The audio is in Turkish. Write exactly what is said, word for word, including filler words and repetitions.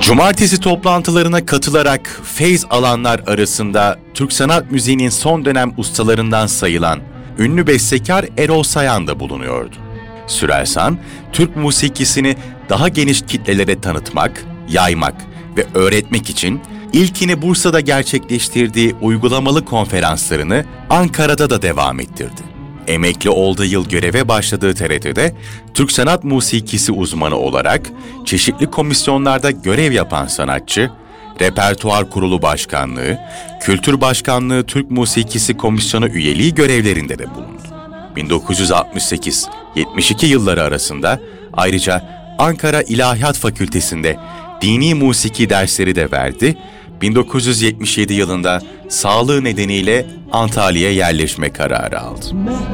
Cumartesi toplantılarına katılarak feyz alanlar arasında Türk sanat müziğinin son dönem ustalarından sayılan ünlü bestekar Erol Sayan da bulunuyordu. Sürelsan, Türk musikisini daha geniş kitlelere tanıtmak, yaymak ve öğretmek için ilkini Bursa'da gerçekleştirdiği uygulamalı konferanslarını Ankara'da da devam ettirdi. Emekli olduğu yıl göreve başladığı T R T'de Türk sanat musikisi uzmanı olarak çeşitli komisyonlarda görev yapan sanatçı, Repertuar Kurulu Başkanlığı, Kültür Başkanlığı Türk Musikisi Komisyonu üyeliği görevlerinde de bulundu. bin dokuz yüz altmış sekiz yetmiş iki yılları arasında ayrıca Ankara İlahiyat Fakültesi'nde dini musiki dersleri de verdi. bin dokuz yüz yetmiş yedi yılında sağlığı nedeniyle Antalya'ya yerleşme kararı aldı.